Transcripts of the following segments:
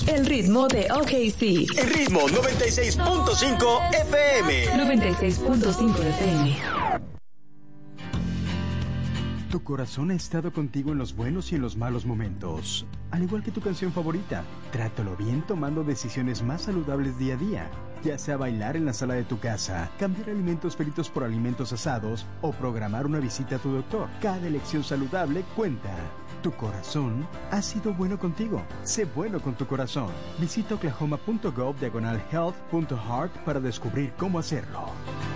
El ritmo de OKC. El ritmo 96.5 FM. 96.5 FM. Tu corazón ha estado contigo en los buenos y en los malos momentos. Al igual que tu canción favorita, trátalo bien tomando decisiones más saludables día a día. Ya sea bailar en la sala de tu casa, cambiar alimentos fritos por alimentos asados o programar una visita a tu doctor. Cada elección saludable cuenta. Tu corazón ha sido bueno contigo. Sé bueno con tu corazón. Visita oklahoma.gov/health.heart para descubrir cómo hacerlo.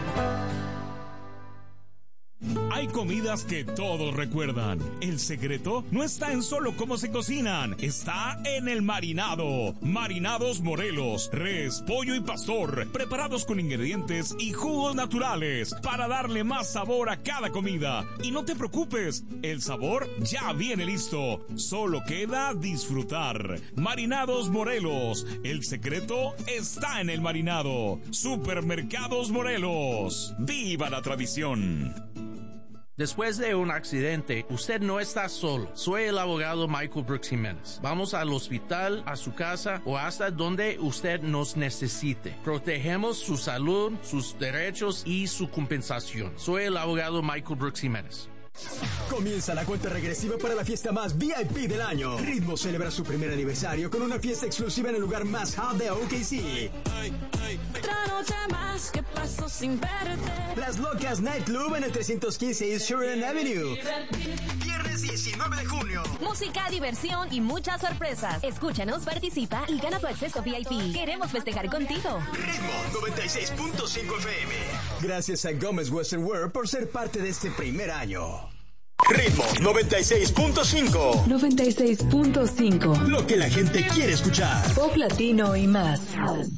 Hay comidas que todos recuerdan. El secreto no está en solo cómo se cocinan, está en el marinado. Marinados Morelos, res, pollo y pastor, preparados con ingredientes y jugos naturales para darle más sabor a cada comida. Y no te preocupes, el sabor ya viene listo. Solo queda disfrutar. Marinados Morelos, el secreto está en el marinado. Supermercados Morelos, ¡viva la tradición! Después de un accidente, usted no está solo. Soy el abogado Michael Brooks Jiménez. Vamos al hospital, a su casa o hasta donde usted nos necesite. Protegemos su salud, sus derechos y su compensación. Soy el abogado Michael Brooks Jiménez. Comienza la cuenta regresiva para la fiesta más VIP del año. Ritmo celebra su primer aniversario con una fiesta exclusiva en el lugar más hot de OKC. Otra noche más que paso sin verte. Las Locas Nightclub en el 315 East Sheridan Avenue. Viernes 19 de junio. Música, diversión y muchas sorpresas. Escúchanos, participa y gana tu acceso VIP. Queremos festejar contigo. Ritmo 96.5 FM. Gracias a Gómez Western Wear por ser parte de este primer año. Ritmo 96.5. 96.5. Lo que la gente quiere escuchar. Pop latino y más.